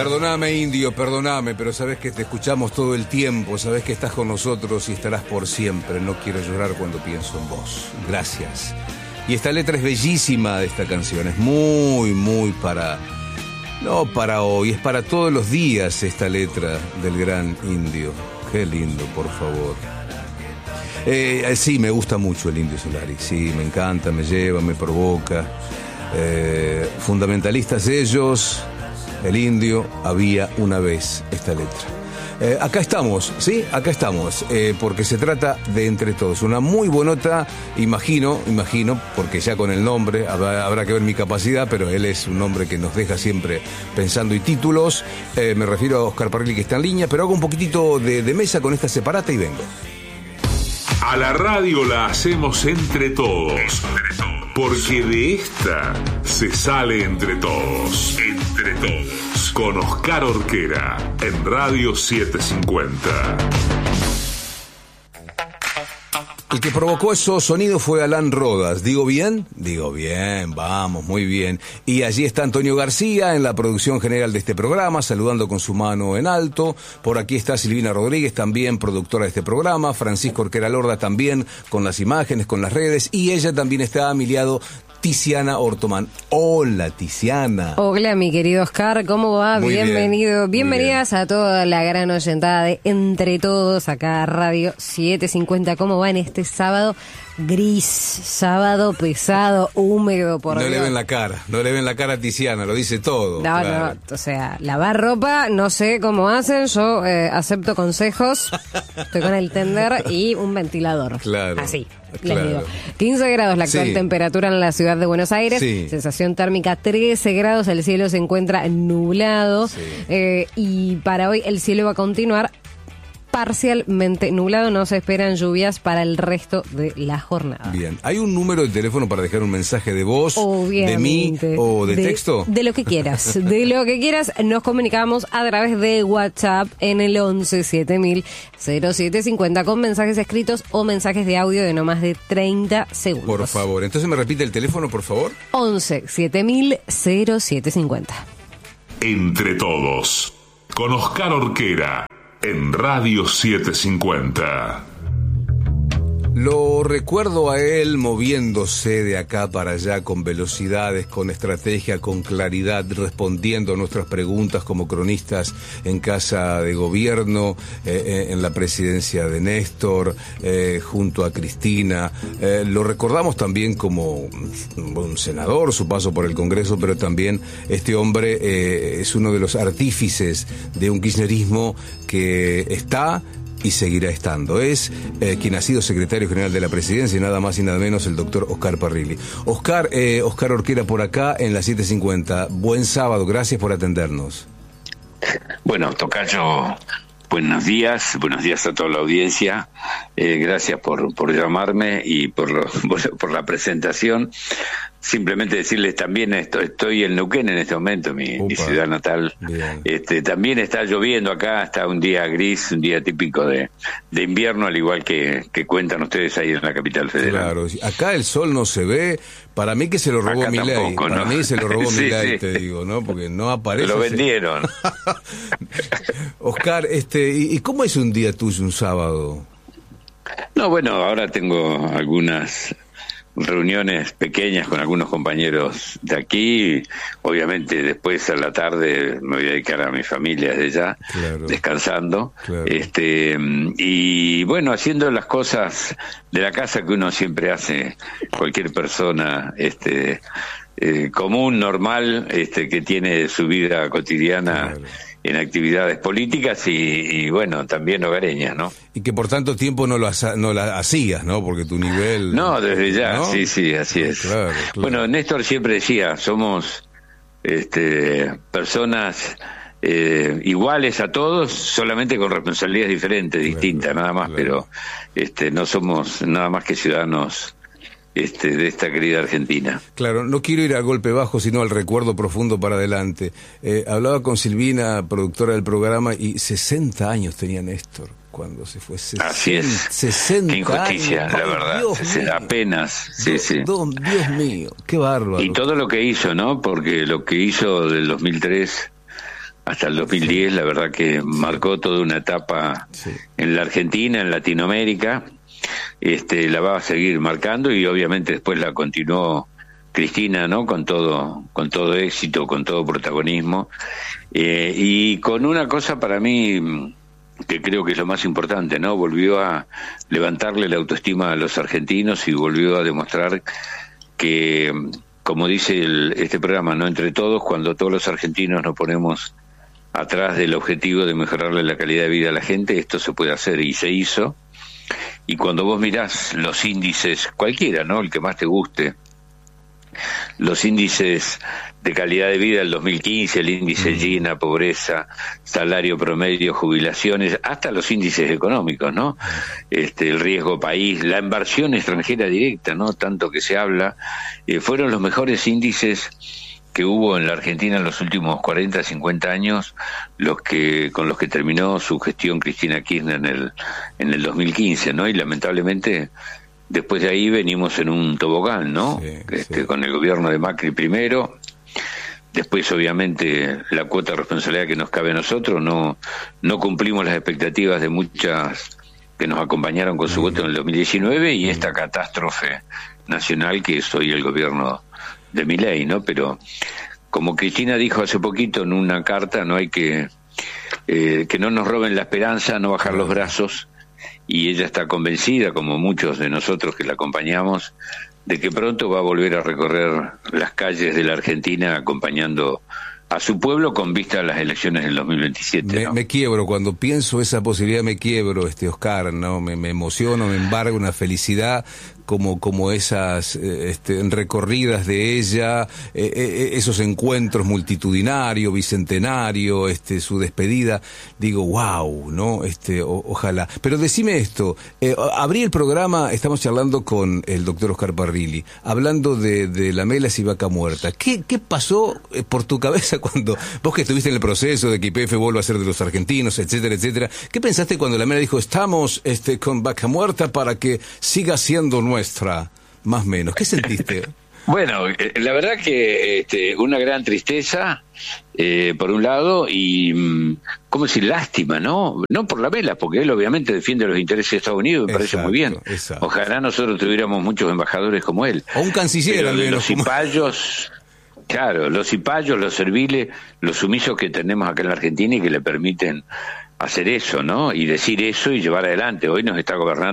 Perdóname, Indio, perdóname, pero sabes que te escuchamos todo el tiempo, sabes que estás con nosotros y estarás por siempre. No quiero llorar cuando pienso en vos. Gracias. Y esta letra es bellísima de esta canción, es muy para... No para hoy, es para todos los días esta letra del gran Indio. Qué lindo, por favor. Sí, me gusta mucho el Indio Solari, sí, me encanta, me lleva, me provoca. Fundamentalistas ellos, el Indio, había una vez esta letra. Acá estamos, ¿sí? Acá estamos, porque se trata de Entre Todos. Una muy buenota, imagino, porque ya con el nombre habrá que ver mi capacidad, pero él es un hombre que nos deja siempre pensando y títulos. Me refiero a Oscar Parrilli, que está en línea, pero hago un poquitito de mesa con esta separata y vengo. A la radio la hacemos entre todos, porque de esta se sale entre todos. Entre Todos, con Oscar Orquera, en Radio 750. El que provocó esos sonidos fue Alan Rodas. ¿Digo bien? Digo bien, vamos, muy bien. Y allí está Antonio García en la producción general de este programa, saludando con su mano en alto. Por aquí está Silvina Rodríguez, también productora de este programa. Francisco Orquera Lorda también con las imágenes, con las redes. Y ella también está a mi lado, Tiziana Ortoman. Hola, Tiziana. Hola, mi querido Oscar, ¿cómo va? Muy Bienvenido. bien. Bienvenidas a toda la gran oyentada de Entre Todos, acá Radio 750. ¿Cómo va en este sábado gris, sábado pesado, húmedo, por Dios? No le ven la cara a Tiziana, lo dice todo. No, claro. no, o sea, lavar ropa, no sé cómo hacen, yo acepto consejos, estoy con el tender y un ventilador. Claro. Así. Claro. Les digo. 15 grados la actual temperatura en la ciudad de Buenos Aires, sensación térmica 13 grados, el cielo se encuentra nublado, y para hoy el cielo va a continuar parcialmente nublado, no se esperan lluvias para el resto de la jornada. Bien, ¿hay un número de teléfono para dejar un mensaje de voz, obviamente, de mí o de texto? De lo que quieras, de lo que quieras. Nos comunicamos a través de WhatsApp en el 11 7000 0750 con mensajes escritos o mensajes de audio de no más de 30 segundos. Por favor, entonces me repite el teléfono, por favor. 11 7000 0750. Entre Todos, con Oscar Orquera, en Radio 750. Lo recuerdo a él moviéndose de acá para allá con velocidades, con estrategia, con claridad, respondiendo a nuestras preguntas como cronistas en Casa de Gobierno, en la presidencia de Néstor, junto a Cristina. Lo recordamos también como un senador, su paso por el Congreso, pero también este hombre es uno de los artífices de un kirchnerismo que está y seguirá estando. Es quien ha sido secretario general de la presidencia y nada más y nada menos el doctor Oscar Parrilli. Oscar Orquera por acá en la 750. Buen sábado, gracias por atendernos. Bueno, tocayo, buenos días a toda la audiencia. Gracias por llamarme y por la presentación. Simplemente decirles también estoy en Neuquén en este momento, mi ciudad natal. También está lloviendo acá, está un día gris, un día típico de invierno, al igual que cuentan ustedes ahí en la capital federal. Claro, acá el sol no se ve, para mí que se lo robó Milei, para mí se lo robó Milei, te digo, ¿no? Porque no aparece. Lo vendieron. Oscar, ¿y cómo es un día tuyo, un sábado? No, bueno, ahora tengo algunas reuniones pequeñas con algunos compañeros de aquí. Obviamente después a la tarde me voy a dedicar a mi familia desde ya, descansando. Claro. Y bueno, haciendo las cosas de la casa que uno siempre hace, cualquier persona común, normal, que tiene su vida cotidiana. Claro. En actividades políticas y bueno, también hogareñas, ¿no? Y que por tanto tiempo no la hacías, ¿no? Porque tu nivel... No, desde ya, ¿no? Sí, así es. Claro. Bueno, Néstor siempre decía, somos personas iguales a todos, solamente con responsabilidades diferentes, distintas, nada más, pero no somos nada más que ciudadanos de esta querida Argentina. Claro, no quiero ir a golpe bajo, sino al recuerdo profundo para adelante. Hablaba con Silvina, productora del programa, y 60 años tenía Néstor cuando se fue. Así es. 60 qué injusticia, años. La verdad. Apenas. Sí. Dios mío, qué bárbaro. Y todo lo que hizo, ¿no? Porque lo que hizo del 2003 hasta el 2010, la verdad que marcó toda una etapa en la Argentina, en Latinoamérica. La va a seguir marcando y obviamente después la continuó Cristina, ¿no? Con todo éxito, con todo protagonismo, y con una cosa para mí que creo que es lo más importante, ¿no? Volvió a levantarle la autoestima a los argentinos y volvió a demostrar que, como dice este programa, ¿no? Entre todos, cuando todos los argentinos nos ponemos atrás del objetivo de mejorarle la calidad de vida a la gente, esto se puede hacer, y se hizo. Y cuando vos mirás los índices, cualquiera, ¿no? El que más te guste, los índices de calidad de vida del 2015, el índice Gini, pobreza, salario promedio, jubilaciones, hasta los índices económicos, ¿no? El riesgo país, la inversión extranjera directa, ¿no? Tanto que se habla, fueron los mejores índices que hubo en la Argentina en los últimos 40, 50 años, con los que terminó su gestión Cristina Kirchner en el 2015, ¿no? Y lamentablemente después de ahí venimos en un tobogán, ¿no? Con el gobierno de Macri primero, después obviamente la cuota de responsabilidad que nos cabe a nosotros, no cumplimos las expectativas de muchas que nos acompañaron con su voto en el 2019, y esta catástrofe nacional que es hoy el gobierno de Milei, ¿no? Pero como Cristina dijo hace poquito en una carta, no hay que no nos roben la esperanza, no bajar los brazos, y ella está convencida, como muchos de nosotros que la acompañamos, de que pronto va a volver a recorrer las calles de la Argentina acompañando a su pueblo con vista a las elecciones del 2027. Me quiebro, cuando pienso esa posibilidad me quiebro, Oscar, ¿no? Me emociono, me embarga una felicidad como esas recorridas de ella, esos encuentros multitudinarios, bicentenario, su despedida. Digo, wow, ¿no? Ojalá. Pero decime esto, abrí el programa, estamos charlando con el doctor Oscar Parrilli, hablando de la Melas y Vaca Muerta. ¿Qué pasó por tu cabeza cuando vos que estuviste en el proceso de que YPF vuelva a ser de los argentinos, etcétera, etcétera? ¿Qué pensaste cuando la Mela dijo, estamos con Vaca Muerta para que siga siendo nuestra, más o menos? ¿Qué sentiste? Bueno, la verdad que una gran tristeza, por un lado, y, ¿cómo decir? Lástima, ¿no? No por la Mela, porque él obviamente defiende los intereses de Estados Unidos, me parece muy bien. Exacto. Ojalá nosotros tuviéramos muchos embajadores como él. O un canciller, al menos. Los cipayos, claro, los cipayos, los serviles, los sumisos que tenemos acá en la Argentina y que le permiten hacer eso, ¿no? Y decir eso y llevar adelante. Hoy nos está gobernando